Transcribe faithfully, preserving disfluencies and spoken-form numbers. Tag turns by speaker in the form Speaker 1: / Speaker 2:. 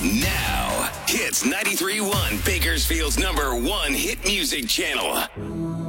Speaker 1: Now, Hits ninety-three point one, Bakersfield's number one hit music channel.